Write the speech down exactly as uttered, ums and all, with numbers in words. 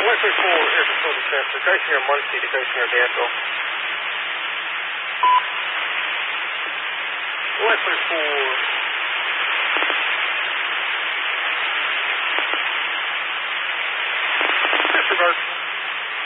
one three four, Air Facility Center, Geisinger Muncie to Geisinger Danville. one three four. Disregard.